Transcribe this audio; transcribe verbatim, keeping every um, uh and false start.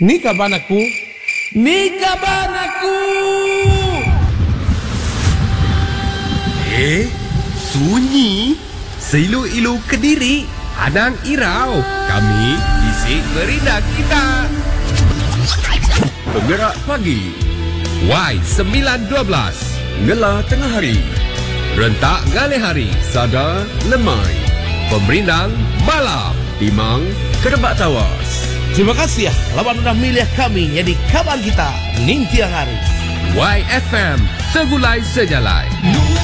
Ni kaban aku. Ni kaban aku. Eh, sunyi. Seilu-ilu Kediri, Hadang Irau. Kami isi merindah kita. Penggerak pagi Y sembilan dua belas, Ngela tengah hari, Rentak Galih Hari, Sada Lemai, Pemerindang Malam, Timang Kerebak Tawas. Terima kasih ya lawan udah milih kami jadi kawan kita Ning Tiang Hari. Y F M, segulai sejalai.